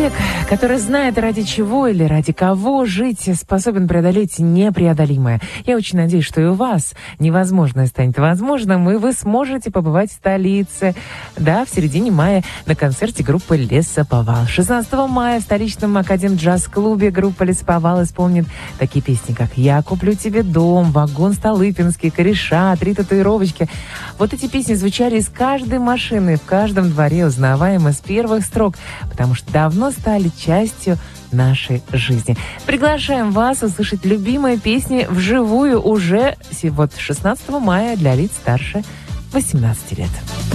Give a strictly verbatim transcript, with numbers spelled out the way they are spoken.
Человек, который знает, ради чего или ради кого жить, способен преодолеть непреодолимое. Я очень надеюсь, что и у вас невозможное станет возможным, и вы сможете побывать в столице, да, в середине мая на концерте группы «Лесоповал». шестнадцатого мая в столичном Академ-джаз-клубе группа «Лесоповал» исполнит такие песни, как «Я куплю тебе дом», «Вагон Столыпинский», «Кореша», «Три татуировочки». Вот эти песни звучали из каждой машины, в каждом дворе, узнаваемы с первых строк, потому что давно стали частью нашей жизни. Приглашаем вас услышать любимые песни вживую уже вот шестнадцатого мая для лиц старше восемнадцати лет.